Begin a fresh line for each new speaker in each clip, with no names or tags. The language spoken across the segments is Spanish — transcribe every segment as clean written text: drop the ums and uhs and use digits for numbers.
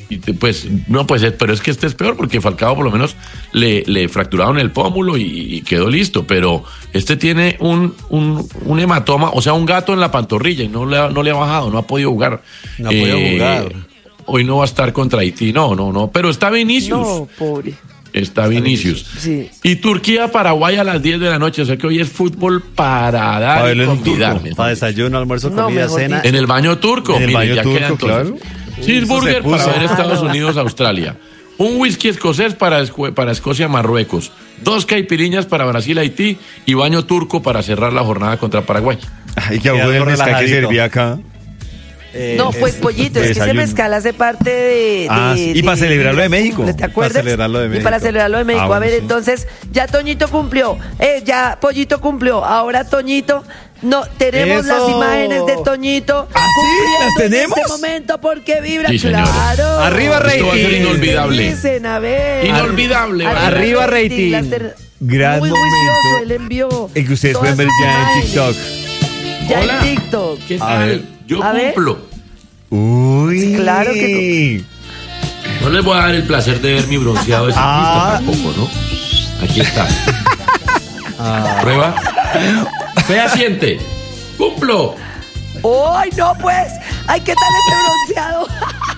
pues, no, pues, pero es que este es peor porque Falcao por lo menos le fracturaron el pómulo y quedó listo, pero este tiene un hematoma, o sea, un gato en la pantorrilla y no le ha bajado, no ha podido jugar.
No ha podido jugar.
Hoy no va a estar contra Haití, no, pero está Vinicius.
No, pobre.
Está Vinicius.
Sí.
Y Turquía-Paraguay a las 10 de la noche. O sea que hoy es fútbol para dar y convidar.
Para desayuno, almuerzo, comida, cena.
En el baño turco.
En el baño turco, claro.
Cheeseburger para ver Estados Unidos-Australia. Un whisky escocés para Escocia-Marruecos. 2 caipiriñas para Brasil-Haití. Y baño turco para cerrar la jornada contra Paraguay.
Ay, que algo del mezcal que servía acá.
No, pues pollito, es que ese mezcal hace parte de
y para celebrarlo de México.
¿Te acuerdas?
Para celebrarlo de México.
Y para celebrarlo de México.
Bueno,
a ver,
sí.
entonces, ya Toñito cumplió. Ya Pollito cumplió. Ahora Toñito. No, tenemos
Eso.
las imágenes de Toñito.
¿Ah, sí? ¿Las tenemos?
En este momento porque vibra,
Sí, señor.
claro.
Arriba, rating.
Esto va a ser inolvidable.
Dicen, a ver.
Inolvidable.
Arriba, rating.
Gran
muy
momento.
juicioso, él envió.
El que ustedes
todas
pueden ver
sus
ya en
imágenes.
TikTok.
Ya
Hola.
en TikTok.
¿Qué
A
tal?
ver.
Yo
A ver.
cumplo.
Uy.
Sí, claro que
No les voy a dar el placer de ver mi bronceado de ciclista tampoco, ¿no? Aquí está. Prueba. Fehaciente. Cumplo.
¡Ay, no, pues! ¡Ay, qué tal ese bronceado!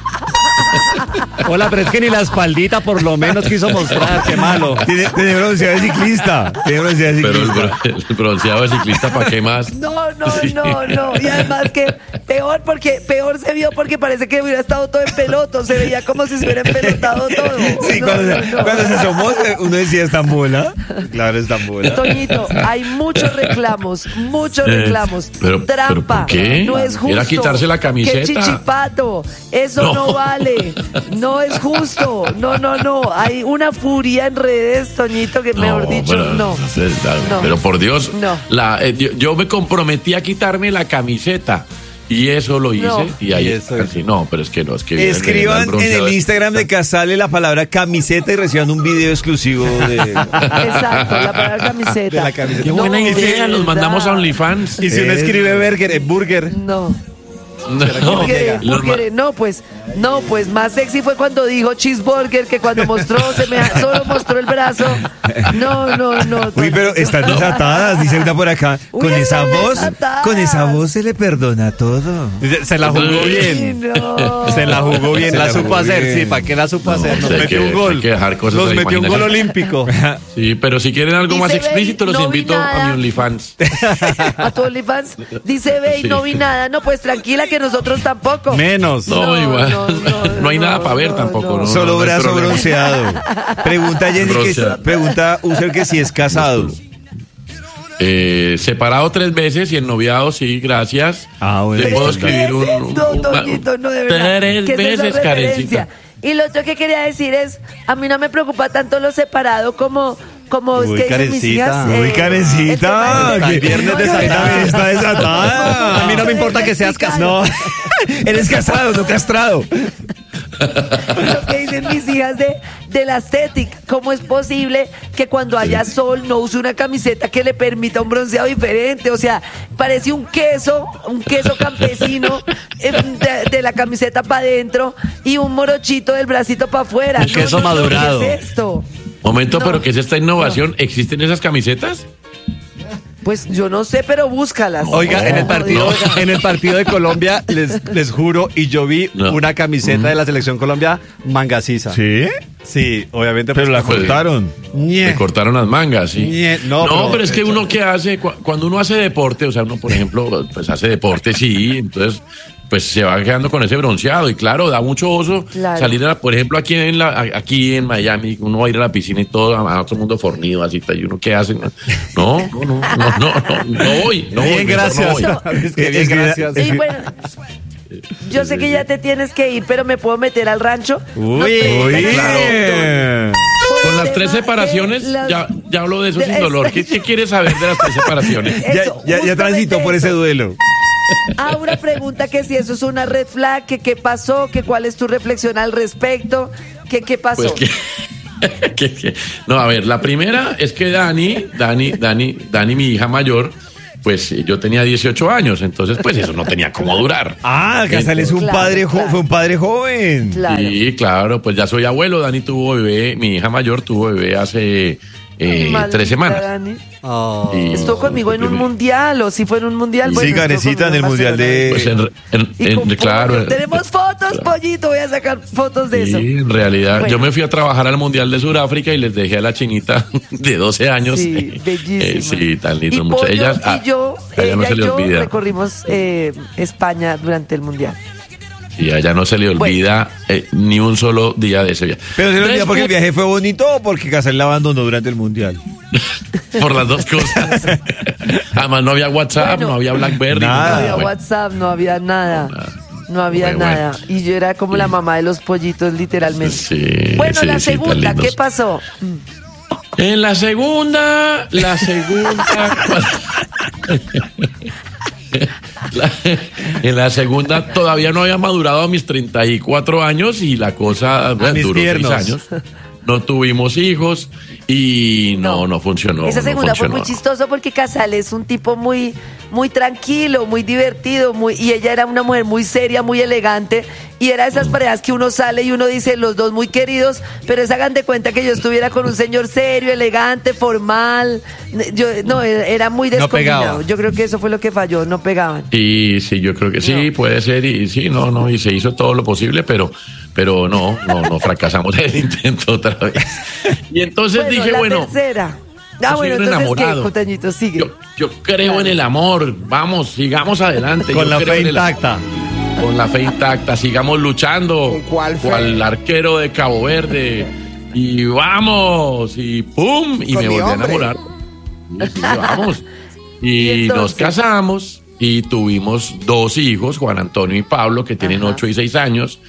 Hola, pero es que ni la espaldita por lo menos quiso mostrar, qué malo.
Tiene bronceado de ciclista. Tiene bronceado de
Pero
ciclista.
el bronceado de ciclista, ¿para qué más?
No.
Sí.
Y además que peor se vio porque parece que hubiera estado todo en peloto. Se veía como si se hubiera empelotado todo.
Sí,
No,
cuando se asomó, uno decía Estambola. Claro, Estambola.
Toñito, hay muchos reclamos.
Pero
Trampa.
¿por qué?
No es justo.
Era quitarse la camiseta.
¡Qué chichipato! Eso no vale. No es justo. No. Hay una furia en redes, Toñito, que mejor dicho, no.
Pero por Dios,
No.
yo me comprometí a quitarme la camiseta. Y eso lo hice.
No.
Y ahí
Y eso
casi no, pero es que no, es que
Escriban en
bronceado
el
de-
Instagram de Casale la palabra camiseta y reciban un video exclusivo de...
Exacto, la palabra camiseta.
De la camiseta.
Qué buena
No,
idea,
de
los mandamos a
verdad.
OnlyFans.
Y si uno escribe burger.
No.
No,
Burger, no, pues más sexy fue cuando dijo cheeseburger que cuando solo mostró el brazo. No.
Uy, pero están desatadas, dice una por acá.
Uy,
Con esa
están
voz,
desatadas.
con esa voz se le perdona todo.
Se la jugó
Sí,
bien.
no.
Se la jugó bien,
Se
la
la
supo
jugó
hacer,
bien.
sí, ¿para qué la supo hacer? Nos
hay
metió
que-
un gol.
hay que dejar cosas
Nos
a la
metió un gol
imaginación.
olímpico.
Sí, pero si quieren algo más
Dice
explícito,
Bey,
los
no vi
invito a
nada.
mi OnlyFans.
A tu OnlyFans dice Bey,
Sí.
no vi nada. No, pues tranquila que nosotros tampoco.
Menos.
No, igual. No hay nada para ver
no,
tampoco.
no.
No,
Solo
no hay
brazo
problema.
bronceado. Pregunta Jenny
Bronceado.
pregunta User que si es casado.
Separado 3 veces y en noviado, sí, gracias.
Ah, bueno.
Te
Pero
puedo
es
escribir
No, Toñito, no, de verdad.
3
¿Qué es esa
veces,
referencia?
Karencita.
Y lo otro que quería decir es, a mí no me preocupa tanto lo separado como es
Uy,
que dicen mis
Karencita.
hijas.
Uy, Karencita,
el tema
que
es
viernes de
no,
Santa
Está desatada.
A mí no me importa que seas casado.
No, eres casado, no castrado.
lo que dicen mis hijas de la estética. ¿Cómo es posible que cuando haya sol no use una camiseta que le permita un bronceado diferente? O sea, parece un queso campesino de la camiseta para adentro y un morochito del bracito para afuera.
Un queso madurado.
¿Qué es esto?
Momento,
No.
pero ¿qué es esta innovación? ¿Existen esas camisetas?
Pues yo no sé, pero búscalas.
Oiga, en el
No,
partido,
no.
en el partido de Colombia, les juro, y yo vi
No.
una camiseta de la selección Colombia mangasiza.
¿Sí?
Sí, obviamente.
Pero la
Pues-
cortaron.
Le cortaron las mangas, sí.
No,
pero es que uno que hace, cuando uno hace deporte, o sea, uno, por ejemplo, pues hace deporte, sí, entonces, pues se va quedando con ese bronceado y claro, da mucho oso
Claro.
salir, por ejemplo, aquí en Miami, uno va a ir a la piscina y todo, a otro mundo fornido, así, y uno qué hace, no voy, no voy.
Bien,
mejor
gracias.
no voy.
Es que bien,
Es que-
gracias.
Y bueno, yo sé que ya te tienes que ir, pero ¿me puedo meter al rancho?
Uy,
Uy,
Claro. Con las 3
tema de
separaciones,
las-
ya hablo de eso
de
sin dolor. ¿Qué quieres saber de las 3 separaciones?
Eso,
Ya transitó
justamente
por ese
eso.
duelo.
Aura pregunta que si eso es una red flag, que qué pasó, que cuál es tu reflexión al respecto, que qué pasó.
Pues no, a ver, la primera es que Dani, mi hija mayor, pues yo tenía 18 años, entonces pues eso no tenía cómo durar.
Ah, Casal es un
Claro,
padre
claro.
fue un padre joven.
Claro.
Y claro, pues ya soy abuelo, Dani tuvo bebé, mi hija mayor tuvo bebé hace
Maldita
3 semanas.
Dani.
Oh.
Y-
Estuvo conmigo en un mundial, o si fue en un mundial.
Sí,
bueno, estuvo
Karencita, en el
conmigo
mundial de...
Pues
Y con
claro.
pollo. Tenemos fotos, pollito, voy a sacar fotos de
Sí,
eso.
en realidad,
Bueno.
yo me fui a trabajar al Mundial de Sudáfrica y les dejé a la chinita de 12 años.
Sí, bellísima.
Sí, tan lindo.
Y
mucho.
Pollo
Ella,
y yo,
a ella no
ella
se
y
le
yo
olvida.
recorrimos España durante el mundial.
Y a ella no se le olvida ni un solo día de ese viaje.
Pero se le olvida porque el
Después-
viaje fue bonito o porque Casal la abandonó durante el mundial.
Por las dos cosas. Además, no había WhatsApp,
Bueno,
no había Blackberry.
nada.
No
nada,
había
bueno.
WhatsApp, no había nada. No había
Muy
nada.
bueno.
Y yo era como la mamá de los pollitos, literalmente.
Sí,
Bueno,
sí,
la
sí, tan
segunda,
lindos.
¿qué pasó?
En la segunda. En la segunda todavía no había madurado a mis 34 años y la cosa
mis
duró 6
tiernos.
años. No tuvimos hijos y no funcionó.
Esa
no
segunda fue muy
funcionó.
chistoso porque Casal es un tipo muy, muy tranquilo, muy divertido, y ella era una mujer muy seria, muy elegante, y era de esas parejas que uno sale y uno dice, los dos muy queridos, pero es hagan de cuenta que yo estuviera con un señor serio, elegante, formal. No, era muy
No
descombinado.
pegaba.
Yo creo que eso fue lo que falló, no pegaban.
Y sí, yo creo que sí, puede ser, y sí, y se hizo todo lo posible, pero no fracasamos en el intento otra vez. Y entonces dije,
la
bueno,
tercera.
yo soy
Bueno,
un
entonces, ¿qué,
enamorado.
Cotañito? Sigue.
yo creo en el amor, vamos, sigamos adelante.
Con
yo
la
creo
fe
en el-
intacta.
Con la fe intacta, sigamos luchando.
¿Con cuál fe?
Cual arquero de Cabo Verde. Y vamos, y ¡pum! Y
Con
me
mi
volví a
hombre.
enamorar. Sí, vamos.
¿Y
Y
entonces?
nos casamos y tuvimos 2 hijos, Juan Antonio y Pablo, que tienen
Ajá.
8 y 6 años.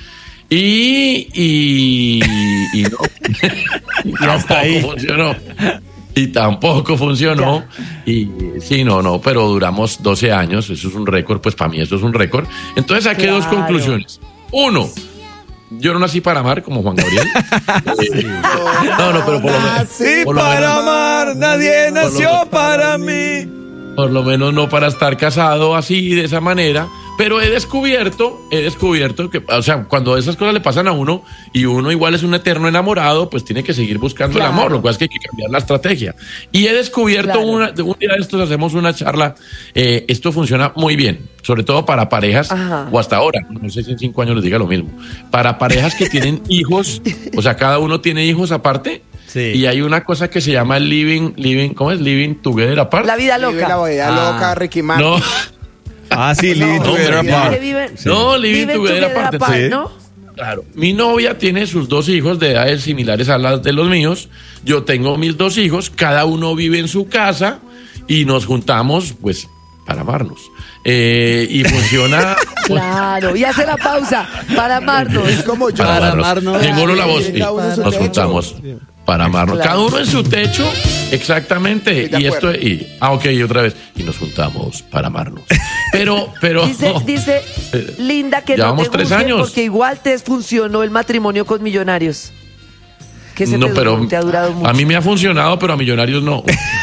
Y no. Y
hasta ahí.
funcionó. Y tampoco funcionó. Y sí, no, pero duramos 12 años. Eso es un récord, pues para mí eso es un récord. Entonces saqué 2
Claro.
conclusiones. Uno, yo no nací para amar como Juan Gabriel. No, pero por lo menos.
Y
Por lo
para
menos-
amar nadie nació
menos-
para mí.
Por lo menos no para estar casado así, de esa manera. Pero he descubierto que, o sea, cuando esas cosas le pasan a uno y uno igual es un eterno enamorado, pues tiene que seguir buscando
Claro.
el amor. Lo que pasa es que hay que cambiar la estrategia. Y he descubierto
Claro.
un día de estos hacemos una charla. Esto funciona muy bien, sobre todo para parejas,
Ajá.
o hasta ahora, no sé si en 5 años les diga lo mismo. Para parejas que tienen hijos, o sea, cada uno tiene hijos aparte.
Sí.
Y hay una cosa que se llama ¿cómo es? Living together apart.
La vida
Vive
loca.
la vida loca, Ricky Martin.
No.
Ah, sí, Living
No,
Together
hombre,
Apart.
Que viven,
No, living
viven
together apart,
apart,
sí.
¿no?
Claro. Mi novia tiene sus 2 hijos de edades similares a las de los míos. Yo tengo mis 2 hijos. Cada uno vive en su casa y nos juntamos, pues, para amarnos. Y funciona.
Claro, y hace la pausa para amarnos.
Es como yo.
Para amarnos.
Ninguno la voz.
Cada uno en su
Nos
techo.
juntamos para amarnos.
Claro.
Cada uno en su techo, exactamente.
Estoy de
Y esto,
acuerdo.
ok, y otra vez. Y nos juntamos para amarnos. Pero.
Dice Linda que no
Llevamos
te
3
juzguen
años.
porque igual te funcionó el matrimonio con Millonarios. Que se
No,
te,
pero
te ha durado mucho.
a mí me ha funcionado, pero a Millonarios no.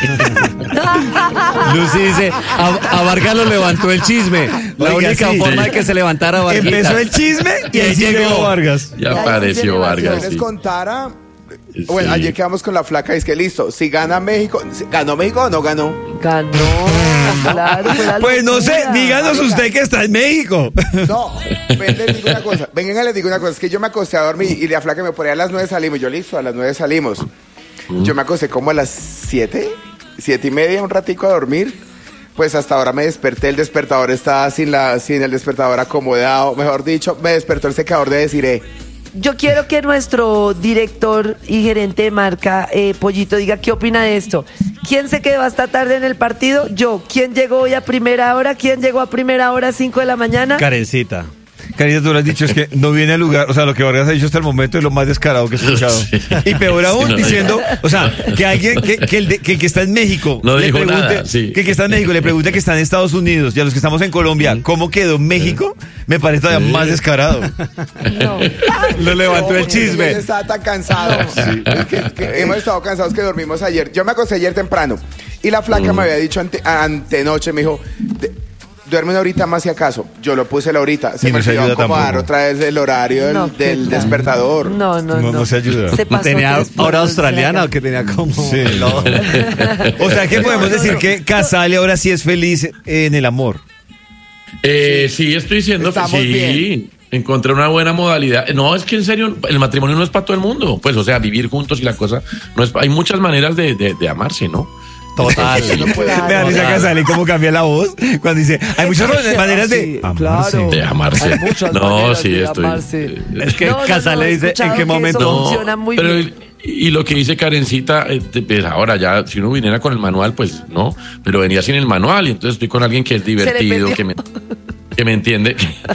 Lucy dice, a Vargas lo levantó el chisme. La
Oiga,
única
sí.
forma de que se levantara Vargas.
Empezó el chisme y ahí llegó Vargas.
Ya
Ay,
apareció
sí,
Vargas.
Les
Sí.
contara.
Sí.
Bueno, ayer quedamos con la flaca y es que listo. Si gana México, ¿ganó México o no ganó?
Ganó, claro. fue la
Pues no sé,
locura.
díganos usted que está en México.
No, ven, les digo una cosa. Vengan, les digo una cosa. Es que yo me acosté a dormir y la flaca me ponía a las 9 salimos. Yo listo, a las 9 salimos. Yo me acosté como a las 7, 7:30, un ratico a dormir. Pues hasta ahora me desperté, el despertador estaba sin el despertador acomodado. Mejor dicho, me despertó el secador de Desiree.
Yo quiero que nuestro director y gerente de marca, Pollito, diga qué opina de esto. ¿Quién se quedó hasta tarde en el partido? Yo. ¿Quién llegó hoy a primera hora? ¿Quién llegó a primera hora, 5 de la mañana?
Karencita.
Carita, tú lo has dicho, es que no viene al lugar, o sea, lo que Vargas ha dicho hasta el momento es lo más descarado que he escuchado.
Sí.
Y peor aún,
Sí, no,
diciendo, o sea, que alguien, que el que está en México,
No
le
dijo
pregunte,
nada, sí.
que el que está en México le pregunte que está en Estados Unidos y a los que estamos en Colombia, ¿cómo quedó México? Me parece todavía más descarado.
No.
Lo levantó
No,
el
porque
chisme.
yo estaba tan cansado. Es que hemos estado cansados que dormimos ayer. Yo me acosté ayer temprano Y la flaca me había dicho antenoche, me dijo, duerme una horita más si acaso. Yo lo puse la horita. Se
Y
me
no se
olvidó
ayuda
acomodar
tampoco.
otra vez el horario
No,
del
¿qué tal?
despertador.
No se ayuda.
Se pasó
¿Tenía
3
hora
puntos,
australiana
se
o que tenía como...?
Sí.
No.
O sea que podemos decir que Casale ahora sí es feliz en el amor.
Sí, estoy diciendo que
Estamos
sí.
bien.
Encontré una buena modalidad. No, es que en serio, el matrimonio no es para todo el mundo. Pues, o sea, vivir juntos y la cosa. No es, hay muchas maneras de amarse, ¿no?
Total.
Claro.
Me da risa Casale cómo cambia la voz cuando dice, hay muchas maneras de
Sí,
amarse.
claro.
De amarse.
Hay muchas
No,
maneras
sí,
de
estoy.
amarse.
Es que
No,
Casale
he
dice en
escuchado
qué
que
momento...
eso
No,
funciona muy
pero
bien.
y lo que dice Karencita, pues ahora ya, si uno viniera con el manual, pues no, pero venía sin el manual y entonces estoy con alguien que es divertido,
perdió.
que me entiende,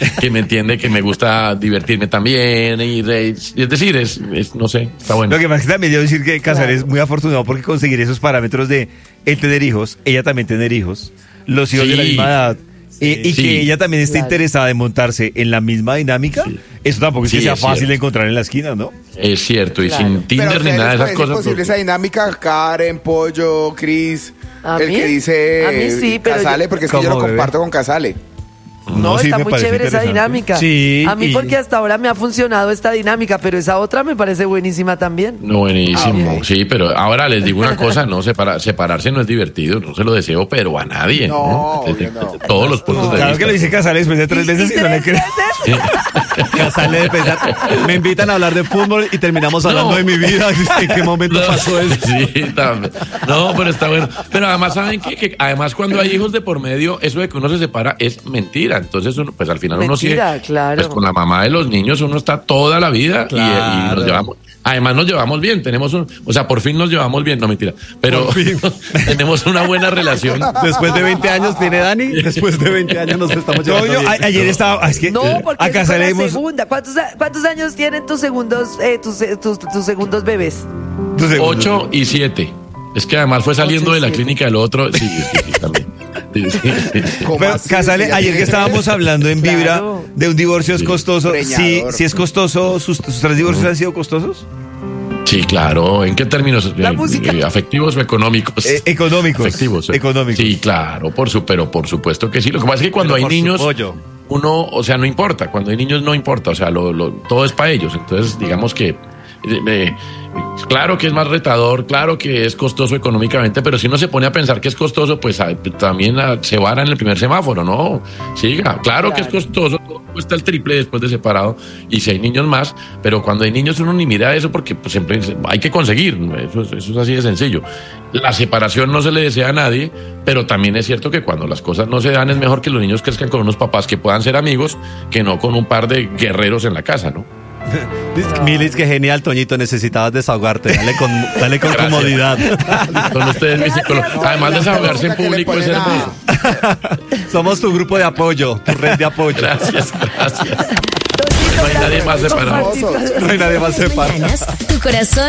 que me gusta divertirme también y es decir, es no sé, está bueno.
Lo que más que también debo decir que Casale es muy afortunado porque conseguir esos parámetros de él tener hijos, ella también tener hijos, los hijos de la
Sí.
misma edad, y
Sí.
que ella también esté
Claro.
interesada en montarse en la misma dinámica,
Sí.
eso tampoco es que
Sí,
sea
es
fácil
cierto.
de encontrar en la esquina, ¿no?
Es cierto, y
Claro.
sin
Pero
Tinder ni nada de esas
es
cosas.
imposible esa dinámica, Karen, Pollo, Chris,
¿A
el
mí?
que dice
A mí sí, pero
Casale,
yo-
porque es que yo lo
¿Cómo, bebé?
comparto con Casale.
No,
sí,
está
me
muy
parece
chévere esa
interesante.
dinámica.
Sí,
A mí
y-
porque hasta ahora me ha funcionado esta dinámica, pero esa otra me parece buenísima también.
No, buenísimo,
ok.
sí, pero ahora les digo una cosa, no, separarse no es divertido, no se lo deseo, pero a nadie,
No,
¿no?
obvio
Desde
no.
todos los puntos de
Claro
vista.
que lo dice Casale después de 3 veces y no le
tres
creo.
veces?
Casale de pensar. Me invitan a hablar de fútbol y terminamos hablando
No.
de mi vida. ¿En qué momento
No,
pasó eso?
Sí, también. No, pero está bueno. Pero además, ¿saben qué? Que además cuando hay hijos de por medio, eso de que uno se separa es mentira. Entonces, uno, pues al final uno
Mentira,
sí.
claro.
Pues con la mamá de los niños uno está toda la vida y
Claro.
nos llevamos. Además nos llevamos bien, o sea, por fin nos llevamos bien, no mentira, pero tenemos una buena relación.
Después de 20 años tiene Dani. Después de 20 años nos estamos
No,
llevando
yo
bien.
ayer estaba, es que
No, porque
a
esa fue
Casale
la
hemos...
segunda. ¿Cuántos años tienen tus segundos, tus segundos bebés?
8 y 7. Es que además fue saliendo
8 y
de la
7.
clínica del otro. Sí, también. Sí, sí.
¿Cómo
Pero
así?
Casale,
Ya
ayer
tiene
que estábamos hablando en Vibra
Claro.
de un divorcio es costoso,
Preñador.
sí es costoso, sus 3 divorcios han sido costosos.
Sí, claro. ¿En qué términos?
La música.
¿Afectivos o económicos?
Económicos.
Afectivos.
Económicos.
Sí, claro, pero por supuesto que sí. Lo que pasa es que cuando
Pero
hay
por su
niños,
pollo.
uno, o sea, no importa. Cuando hay niños no importa. O sea, todo es para ellos. Entonces, digamos que, claro que es más retador, claro que es costoso económicamente, pero si uno se pone a pensar que es costoso, pues también se vara en el primer semáforo, ¿no? Siga. Claro que es costoso, todo cuesta el triple después de separado, y si hay niños más, pero cuando hay niños uno ni mira eso porque pues, siempre hay que conseguir, eso es así de sencillo. La separación no se le desea a nadie, pero también es cierto que cuando las cosas no se dan es mejor que los niños crezcan con unos papás que puedan ser amigos que no con un par de guerreros en la casa, ¿no?
Milis, qué genial, Toñito. Necesitabas desahogarte. Dale con
Gracias.
comodidad.
Son ustedes mis
Gracias.
psicólogos. Además, desahogarse en
música que le
público es
ponen a-
hermoso.
Somos tu grupo de apoyo, tu red de apoyo.
Gracias.
Toñito,
No hay nadie más
gracias por
separado.
compartir.
No hay nadie más separado.
Mañanas, tu corazón